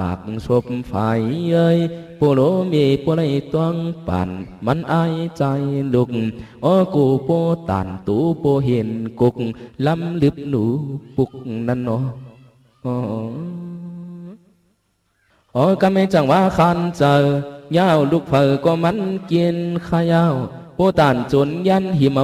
ปากศพไฟเอ้ยปูโลมีปูไลตวงปั่นมันอายใจลุกโอ้กูโปตันตูโปเห็นกุกลำลึบหนูปุกนั่นเนาะอ๋อก็ไม่จังว่าคันเจอยาวลูกเผอก็มันกินข้าวยาวโปตันจนยันหิม